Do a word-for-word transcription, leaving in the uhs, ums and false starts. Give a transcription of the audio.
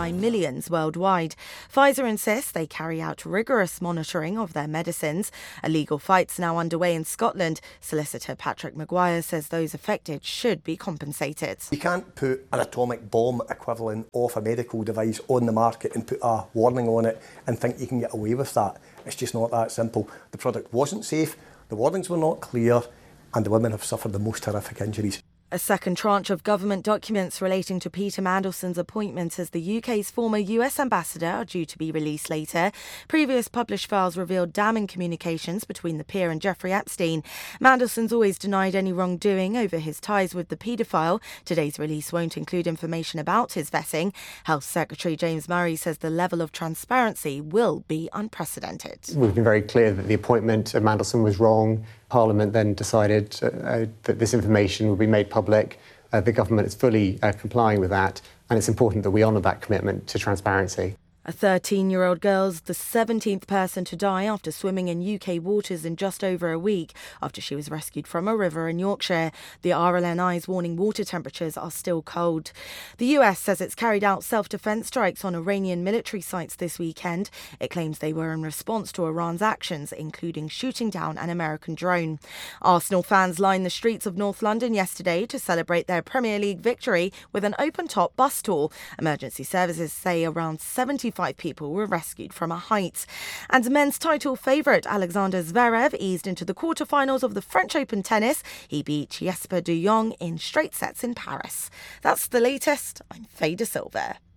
by millions worldwide. Pfizer insists they carry out rigorous monitoring of their medicines. A legal fight's now underway in Scotland. Solicitor Patrick Maguire says those affected should be compensated. You can't put an atomic bomb equivalent of a medical device on the market and put a warning on it and think you can get away with that. It's just not that simple. The product wasn't safe, the warnings were not clear, and the women have suffered the most horrific injuries. A second tranche of government documents relating to Peter Mandelson's appointment as the U K's former U S ambassador are due to be released later. Previous published files revealed damning communications between the peer and Jeffrey Epstein. Mandelson's always denied any wrongdoing over his ties with the paedophile. Today's release won't include information about his vetting. Health Secretary James Murray says the level of transparency will be unprecedented. We've been very clear that the appointment of Mandelson was wrong. Parliament then decided uh, that this information will be made public. Uh, the government is fully uh, complying with that, and it's important that we honour that commitment to transparency. A thirteen-year-old girl's the seventeenth person to die after swimming in U K waters in just over a week after she was rescued from a river in Yorkshire. The R L N I is warning water temperatures are still cold. The U S says it's carried out self-defence strikes on Iranian military sites this weekend. It claims they were in response to Iran's actions, including shooting down an American drone. Arsenal fans lined the streets of North London yesterday to celebrate their Premier League victory with an open-top bus tour. Emergency services say around seventy-five people were rescued from a height. And men's title favourite Alexander Zverev eased into the quarterfinals of the French Open tennis. He beat Jesper de Jong in straight sets in Paris. That's the latest. I'm Faye De Silva.